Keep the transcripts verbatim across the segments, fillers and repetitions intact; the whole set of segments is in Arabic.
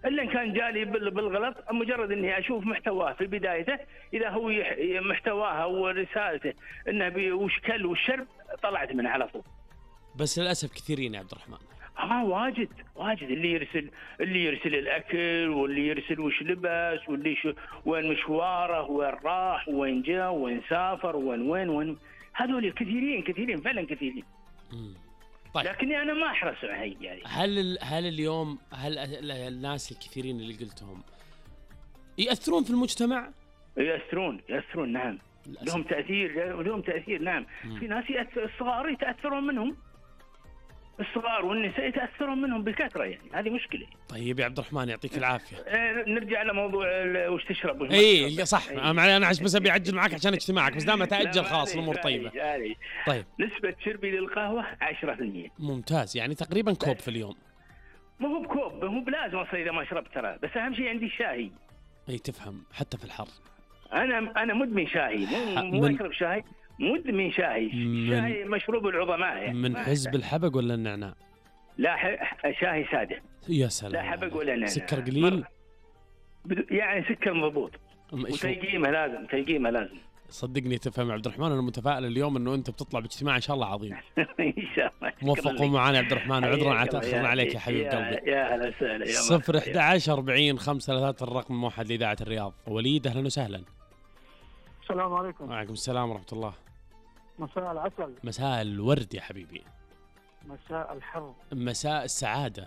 الا ان كان جالي بالغلط، مجرد اني اشوف محتواه في بدايته، اذا هو محتواه ورسالته انه وش كل والشرب طلعت منه على طول. بس للاسف كثيرين يا عبد الرحمن. اه واجد واجد اللي يرسل اللي يرسل الاكل، واللي يرسل وش لبس، واللي شو وين مشواره، وين راح، وين جاء، وين سافر، وين وين وين هذول كثيرين كثيرين فعلا كثيرين. امم طيب. لكني انا ما احرص على يعني. هل هل اليوم هل الناس الكثيرين اللي قلتهم يأثرون في المجتمع؟ يأثرون يأثرون نعم. للأسف. لهم تأثير لهم تأثير نعم. مم. في ناس يأثر الصغار يتأثرون منهم، الصغار والنساء يتأثرون منهم بكثرة، يعني هذه مشكلة. طيب يا عبد الرحمن يعطيك العافية. اه نرجع لموضوع وش تشرب. اي صح. انا انا عشان بس ابي اعجل معك عشان اجتماعك، بس دام تأجل خلاص الامور طيبة. طيب نسبة شربي للقهوة عشرة بالمئة. ممتاز، يعني تقريبا كوب في اليوم. ما هو بكوب، مو بلازم اصلا اذا ما شربت ترى، بس اهم شيء عندي الشاي. اي تفهم حتى في الحر. انا انا مدمن شاي، مو مو اشرب شاي، مدمن شاي. الشاي مشروب العظماء يعني. من حزب الحبق ولا النعناع؟ لا شاي ساده. يا سلام. لا حبق ولا نعناع. سكر قليل؟ يعني سكر مضبوط، وتيقيمه لازم، تيقيمه لازم. صدقني تفهم يا عبد الرحمن، انا متفائل اليوم انه انت بتطلع باجتماع ان شاء الله عظيم. ان شاء الله. موفق معنا يا عبد الرحمن، وعذرا على تاخرنا عليك يا حبيب قلبي. يا هلا وسهلا. صفر أحد عشر أربعين خمسة ثلاثة الرقم الموحد لإذاعة الرياض. وليد اهلا وسهلا. السلام عليكم. وعليكم السلام ورحمة الله. مساء العسل. مساء الورد يا حبيبي. مساء الحر. مساء السعادة.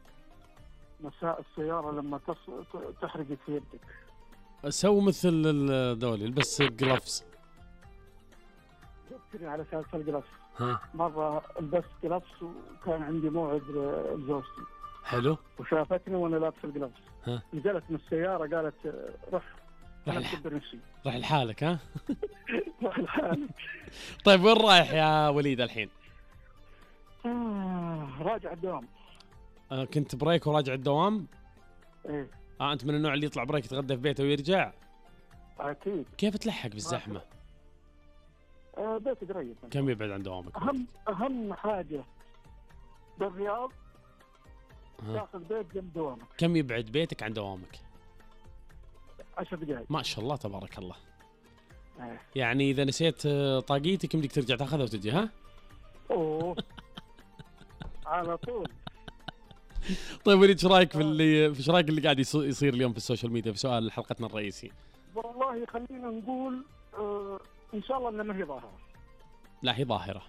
مساء السيارة لما تحرق في يدك. سو مثل الدولي، البس جلافز. ذكرني على اساس الجلافز. ها مرة لبست جلافز وكان عندي موعد لزوجتي. حلو. وشافتني وانا لابس الجلافز. ها نزلت من السيارة قالت روح. راح الح... نفسي. راح لحالك ها؟ راح لحالك. طيب وين رايح يا وليد الحين؟ آه راجع الدوام. آه كنت بريك وراجع الدوام؟ ايه. اه انت من النوع اللي يطلع بريك يتغدى في بيته ويرجع؟ اكيد. كيف تلحق بالزحمة؟ آه بيتي قريب. كم يبعد عن دوامك؟ اهم اهم حاجة بالرياض تاخذ بيت جنب دوامك. كم يبعد بيتك عن دوامك؟ عشر دقائق. ما شاء الله تبارك الله. آه. يعني اذا نسيت طاقيتك يمديك ترجع تاخذها وتجي ها؟ اوه على طول. طيب وليد ايش رايك في اللي ايش رايك اللي قاعد يصير اليوم في السوشيال ميديا في سؤال حلقتنا الرئيسي؟ والله خلينا نقول آه ان شاء الله انها ما هي ظاهره. لا هي ظاهره.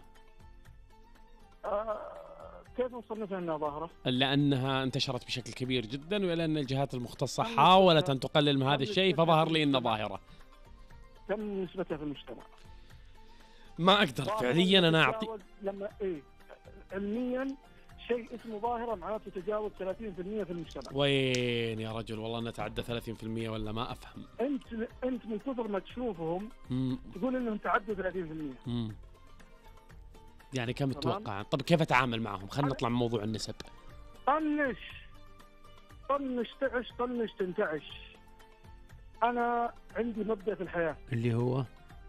آه كيف وصلنا انها ظاهره؟ لانها انتشرت بشكل كبير جدا، ولان الجهات المختصه حاولت ان تقلل من هذا الشيء، فظهر لي انها ظاهره. كم نسبتها في المجتمع؟ ما اقدر فعليا انا اعطي. لما ايه علميا شيء اسمه ظاهرة معناته تتجاوز ثلاثين بالمئة في المجتمع. وين يا رجل والله نتعدى ثلاثين بالمئة ولا ما أفهم. أنت أنت من كثر ما تشوفهم مم. تقول إنهم تعدوا ثلاثين بالمئة. مم. يعني كم تتوقع؟ طب كيف أتعامل معهم؟ خلينا نطلع من موضوع النسب. طنش طنش تعش طنش تنتعش. أنا عندي مبدأ في الحياة اللي هو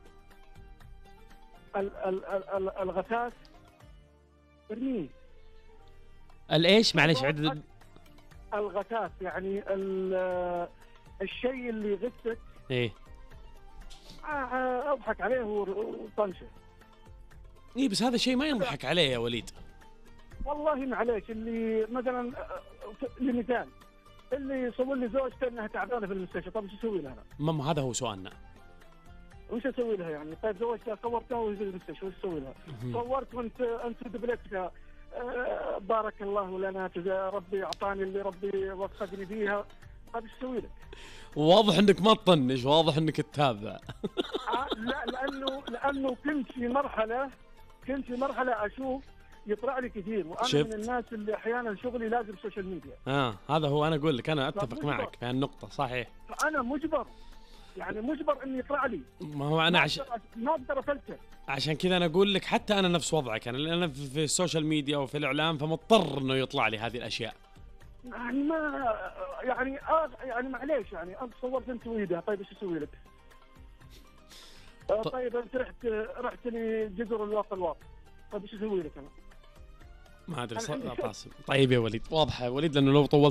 ال ال ال الغثاث ارميه. الايش معلش عدد؟ الغثاث يعني الشيء اللي يغثك. ايه اضحك عليه وطنشه. ايه بس هذا شيء ما ينضحك عليه يا وليد. والله معليش اللي مثلا لمثال اللي يصور لي زوجته انها تعبانه في المستشفى، طب ايش اسوي لها؟ ماما هذا هو سؤالنا. وش اسوي لها يعني؟ طيب زوجتها صورتها وهي في المستشفى وش اسوي لها؟ صورت وانت انت دبلتها أه بارك الله لنا ربي اعطاني اللي ربي وفقني فيها، طيب ايش اسوي لك؟ واضح انك ما تطنش، واضح انك تتابع. آه لا لانه لانه كنت في مرحله كنت في مرحله اشوف يطلع لي كثير، وانا شفت. من الناس اللي احيانا شغلي لازم سوشيال ميديا. اه هذا هو، انا اقول لك انا اتفق معك في هالنقطه صحيح. فانا مجبر يعني مجبر اني يطلع لي. ما هو انا عشان ما اقدر افلتر. عشان كذا انا اقول لك حتى انا نفس وضعك، انا انا في السوشيال ميديا وفي الاعلام فمضطر انه يطلع لي هذه الاشياء. يعني ما يعني آه يعني معليش يعني انت صورت انت ويدها، طيب ايش اسوي لك؟ آه طيب انت رحت رحت لي جزر الواقع الواقع، طيب ايش اسوي لك انا؟ ما ادري قاسم. طيب يا وليد واضحه يا وليد، لانه لو طولت